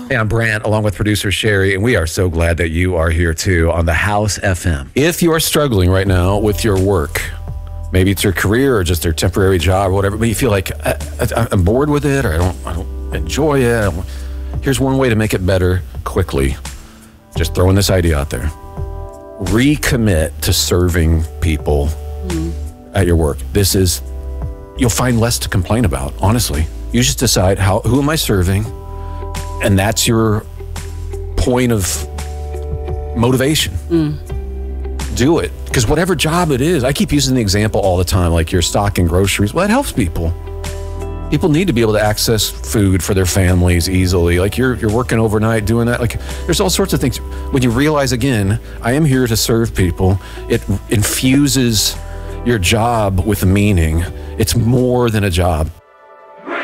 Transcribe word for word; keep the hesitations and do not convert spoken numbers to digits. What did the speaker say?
Hey, I'm Brant, along with producer Sherry, and we are so glad that you are here too on the House F M. If you are struggling right now with your work, maybe it's your career or just your temporary job or whatever, but you feel like I, I, I'm bored with it or I don't, I don't enjoy it. I don't, here's one way to make it better quickly. Just throwing this idea out there. Recommit to serving people mm. at your work. This is, you'll find less to complain about, honestly. You just decide, how, who am I serving? And that's your point of motivation. Mm. Do it. Because whatever job it is, I keep using the example all the time, like you're stocking groceries. Well, it helps people. People need to be able to access food for their families easily. Like you're you're working overnight doing that. Like there's all sorts of things. When you realize, again, I am here to serve people, it infuses your job with meaning. It's more than a job.